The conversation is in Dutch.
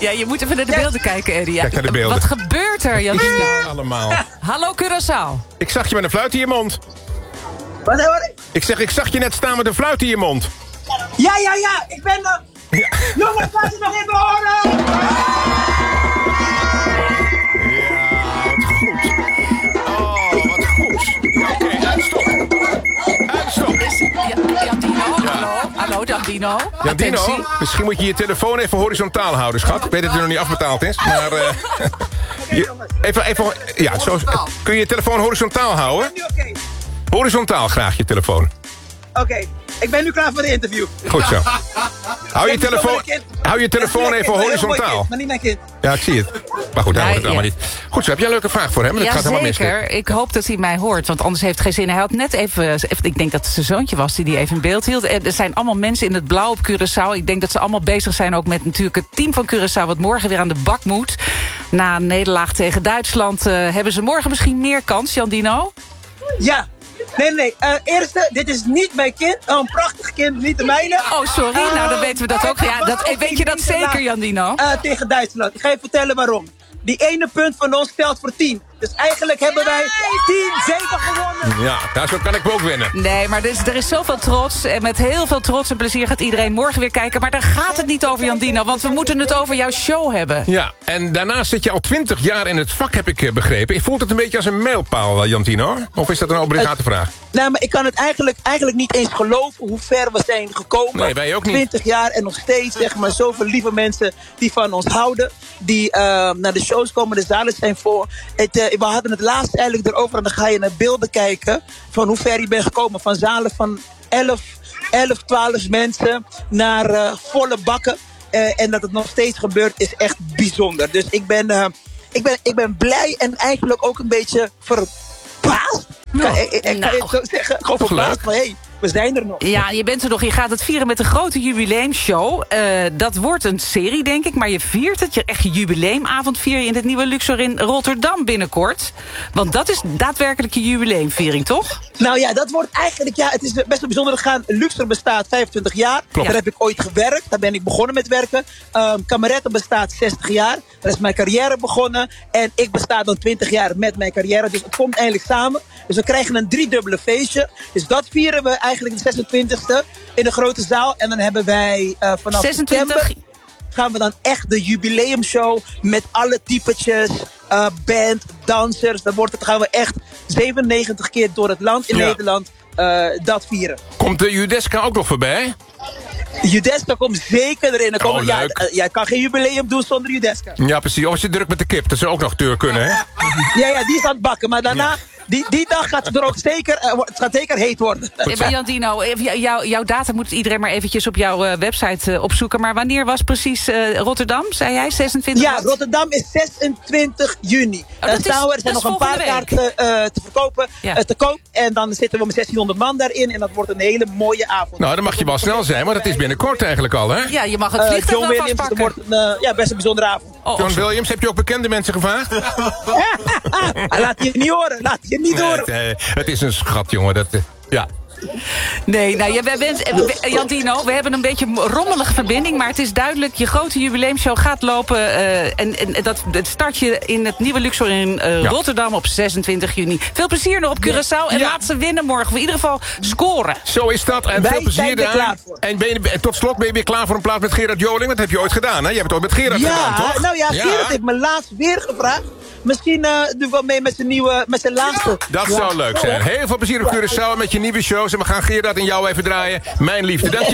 Ja, je moet even naar de beelden kijken, Eddie. Ja. Kijk naar de beelden. Wat gebeurt er, Jantino? Allemaal. Hallo, Curaçao. Ik zag je met een fluit in je mond. Wat hoor ik? Ik zag je net staan met een fluit in je mond. Ja, ik ben er. Ja. Jongens, laat het nog even horen. Ja, wat goed. Oh, wat goed. Oké, uitstop. Jantino, hallo, Jantino. Jantino, Attentie. misschien moet je je telefoon even horizontaal houden, schat. Ik weet dat het nog niet afbetaald is, maar... even, ja, zo, kun je je telefoon horizontaal houden? Nu oké. Horizontaal graag, je telefoon. Oké, ik ben nu klaar voor de interview. Goed zo. Hou je telefoon even horizontaal. Maar niet mijn kind. Ja, ik zie het. Maar goed, daar wordt het allemaal niet. Goed zo, heb jij een leuke vraag voor hem? Dat gaat helemaal mis. Zeker. Ik hoop dat hij mij hoort, want anders heeft het geen zin. Hij had net even, ik denk dat het zijn zoontje was die even in beeld hield. Er zijn allemaal mensen in het blauw op Curaçao. Ik denk dat ze allemaal bezig zijn ook met natuurlijk het team van Curaçao... wat morgen weer aan de bak moet. Na een nederlaag tegen Duitsland hebben ze morgen misschien meer kans, Jandino? Ja. Nee. Eerste, dit is niet mijn kind. Oh, een prachtig kind, niet de mijne. Oh, sorry. Nou, dan weten we dat ook. Ja, weet je dat zeker, Jandino? Tegen Duitsland. Ik ga je vertellen waarom. Die ene punt van ons telt voor 10. Dus eigenlijk hebben wij 10-7 gewonnen. Ja, daar zo kan ik me ook winnen. Nee, maar er is zoveel trots. En met heel veel trots en plezier gaat iedereen morgen weer kijken. Maar daar gaat het niet over, Jandino. Want we moeten het over jouw show hebben. Ja, en daarnaast zit je al 20 jaar in het vak, heb ik begrepen. Ik voel het een beetje als een mijlpaal, Jantino. Of is dat een obligate vraag? Nou, maar ik kan het eigenlijk niet eens geloven hoe ver we zijn gekomen. Nee, wij ook niet. 20 jaar en nog steeds, zeg maar, zoveel lieve mensen die van ons houden. Die naar de shows komen, de zalen zijn voor. We hadden het laatst eigenlijk erover en dan ga je naar beelden kijken van hoe ver je bent gekomen. Van zalen van 11, 12 mensen naar volle bakken. En dat het nog steeds gebeurt is echt bijzonder. Dus ik ben blij en eigenlijk ook een beetje verbaasd. Kan je het zo zeggen? Gewoon verbaasd, maar hey, we zijn er nog. Ja, je bent er nog. Je gaat het vieren met een grote jubileumshow. Dat wordt een serie, denk ik. Maar je viert het. Je echt je jubileumavond vier je in het nieuwe Luxor in Rotterdam binnenkort. Want dat is daadwerkelijk je jubileumviering, toch? Nou ja, dat wordt eigenlijk... Ja, het is best wel bijzonder gegaan. Luxor bestaat 25 jaar. Klopt. Daar heb ik ooit gewerkt. Daar ben ik begonnen met werken. Kameretten bestaat 60 jaar. Daar is mijn carrière begonnen. En ik besta dan 20 jaar met mijn carrière. Dus het komt eindelijk samen. Dus we krijgen een driedubbele feestje. Dus dat vieren we eigenlijk de 26e in de grote zaal. En dan hebben wij vanaf 26... september... gaan we dan echt de jubileumshow met alle typetjes, band, dansers. Dan gaan we echt 97 keer door het land in Nederland dat vieren. Komt de Judeska ook nog voorbij? Judeska komt zeker erin. Leuk. Jij kan geen jubileum doen zonder Judeska. Ja, precies. Of als je druk met de kip, dat zou ook nog deur kunnen, hè? Ja, die is aan het bakken. Maar daarna, die dag gaat het er ook zeker, het gaat zeker heet worden. Maar Jantino, jouw data moet iedereen maar eventjes op jouw website opzoeken. Maar wanneer was precies Rotterdam, zei jij? 26? Ja, Rotterdam is 26 juni. Er zijn nog een paar kaarten te verkopen, te koop. En dan zitten we met 1600 man daarin. En dat wordt een hele mooie avond. Nou, dan mag je wel snel zijn, maar dat is binnenkort eigenlijk al, hè? Ja, je mag het vliegtuig John wel Williams, vastpakken. dat wordt een best een bijzondere avond. John Williams, heb je ook bekende mensen gevraagd? Laat je niet horen, laat je niet horen. Nee, het is een schat, jongen. Dat, ja. Nee, nou, Jantino, we hebben een beetje een rommelige verbinding... maar het is duidelijk, je grote jubileumshow gaat lopen... en dat start je in het nieuwe Luxor in Rotterdam op 26 juni. Veel plezier nog op Curaçao en laat ze winnen morgen. Of in ieder geval scoren. Zo is dat en veel plezier daar. En tot slot ben je weer klaar voor een plaat met Gerard Joling? Dat heb je ooit gedaan, hè? Je hebt het ooit met Gerard gedaan, toch? Nou ja, Gerard heeft me laatst weer gevraagd. Misschien doen we wel mee met zijn laatste. Dat zou leuk zijn. Heel veel plezier op Curaçao met je nieuwe shows. En we gaan Gerard en jou even draaien. Mijn liefde, dankjewel.